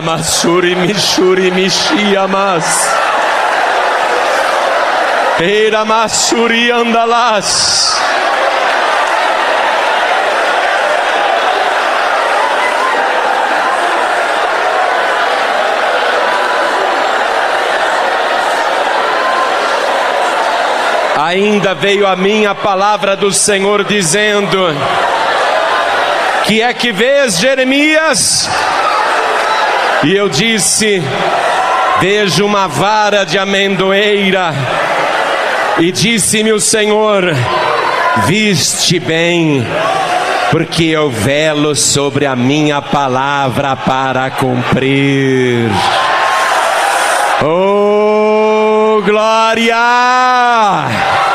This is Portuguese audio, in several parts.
Massuri Mishuri Mishiamas. Eira Massuri Andalas. Ainda veio a mim a palavra do Senhor dizendo: que é que vês, Jeremias? E eu disse: vejo uma vara de amendoeira. E disse-me o Senhor: viste bem, porque eu velo sobre a minha palavra para cumprir. Oh, glória!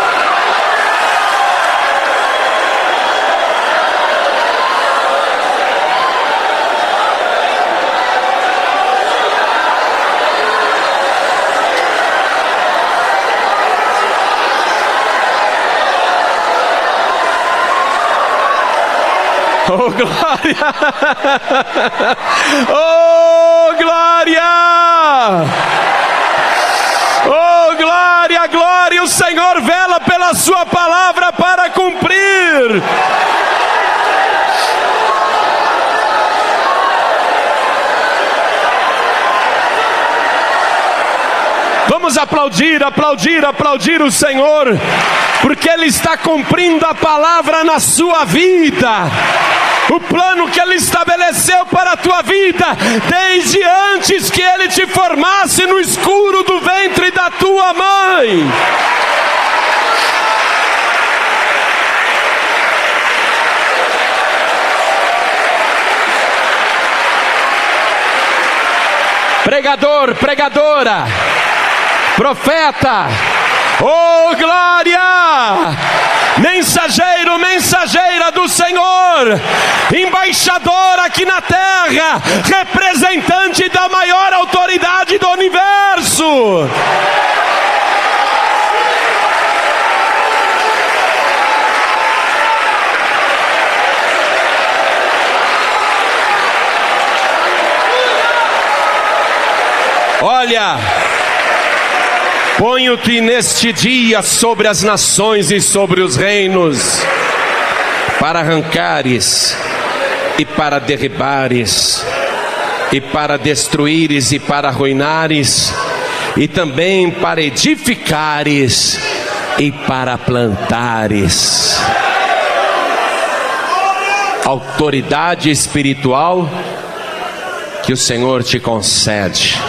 Oh, glória! Oh, glória! Oh, glória, glória! O Senhor vela pela sua palavra para cumprir. Vamos aplaudir, aplaudir, aplaudir o Senhor, porque Ele está cumprindo a palavra na sua vida. O plano que Ele estabeleceu para a tua vida, desde antes que Ele te formasse no escuro do ventre da tua mãe. Pregador, pregadora, profeta, oh glória! Mensageiro, mensageira do Senhor, embaixador aqui na terra, representante da maior autoridade do universo. Olha, ponho-te neste dia sobre as nações e sobre os reinos, para arrancares e para derribares, e para destruíres e para arruinares, e também para edificares e para plantares. Autoridade espiritual que o Senhor te concede.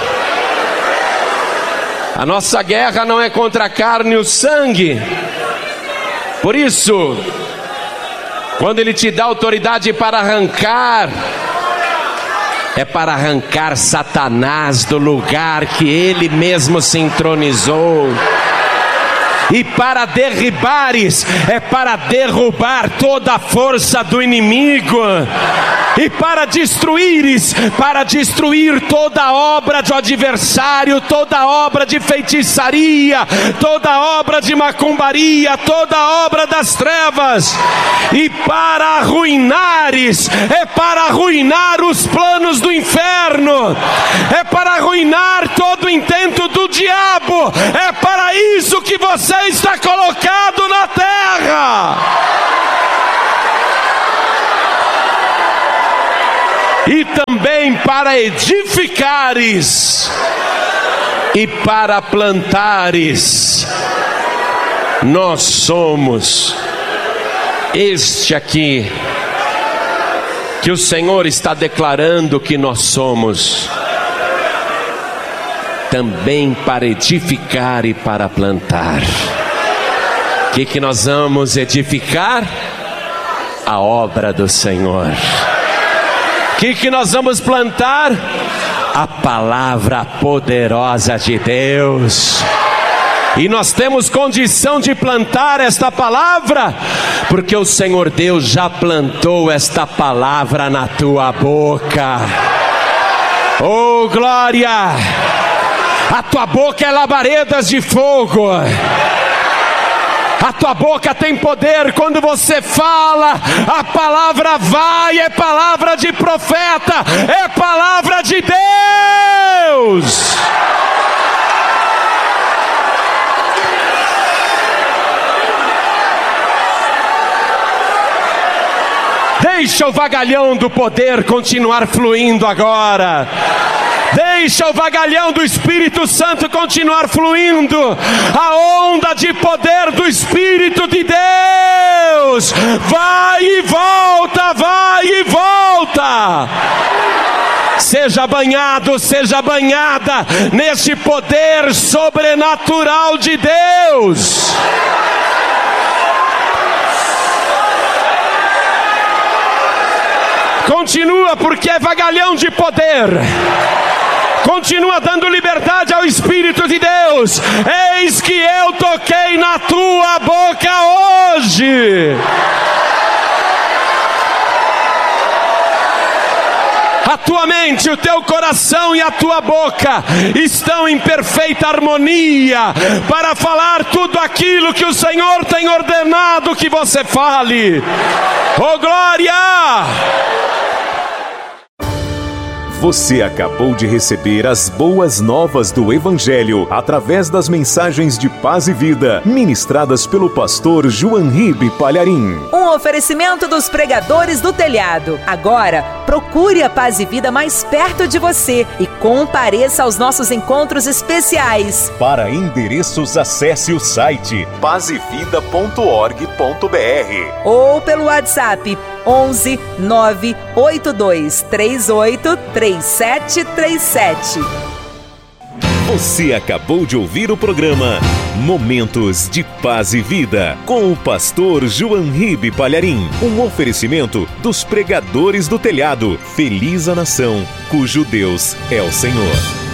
A nossa guerra não é contra a carne e o sangue. Por isso, quando Ele te dá autoridade para arrancar, é para arrancar Satanás do lugar que Ele mesmo se entronizou. E para derribares, é para derrubar toda a força do inimigo. E para destruíres, para destruir toda obra do adversário, toda obra de feitiçaria, toda obra de macumbaria, toda obra das trevas. E para arruinares, é para arruinar os planos do inferno, é para arruinar todo o intento do diabo. É para isso que você está colocado na terra. E também para edificares e para plantares. Nós somos este aqui que o Senhor está declarando que nós somos, também para edificar e para plantar. O que nós vamos edificar? A obra do Senhor. O que nós vamos plantar? A palavra poderosa de Deus. E nós temos condição de plantar esta palavra, porque o Senhor Deus já plantou esta palavra na tua boca. Oh glória! A tua boca é labaredas de fogo. A tua boca tem poder. Quando você fala, a palavra vai, é palavra de profeta, é palavra de Deus. Deixa o vagalhão do poder continuar fluindo agora. Deixa o vagalhão do Espírito Santo continuar fluindo. A onda de poder do Espírito de Deus vai e volta, vai e volta. Seja banhado, seja banhada neste poder sobrenatural de Deus. Continua, porque é vagalhão de poder. Continua dando liberdade ao Espírito de Deus. Eis que eu toquei na tua boca hoje. A tua mente, o teu coração e a tua boca estão em perfeita harmonia para falar tudo aquilo que o Senhor tem ordenado que você fale. Oh, glória! Você acabou de receber as boas novas do Evangelho através das mensagens de paz e vida ministradas pelo pastor João Ribe Palharim. Um oferecimento dos pregadores do telhado. Agora, procure a Paz e Vida mais perto de você e compareça aos nossos encontros especiais. Para endereços, acesse o site pazevida.org.br ou pelo WhatsApp 11 982 38 3737. Você acabou de ouvir o programa Momentos de Paz e Vida com o pastor João Ribe Palharim. Um oferecimento dos pregadores do telhado. Feliz a nação cujo Deus é o Senhor.